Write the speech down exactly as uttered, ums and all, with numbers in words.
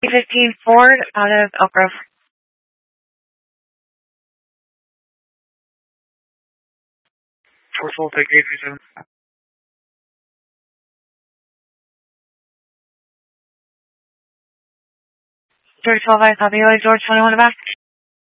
fifteen Ford out of Elk Grove. Force will take eight three seven. George twelve, I copy. George twenty-one back.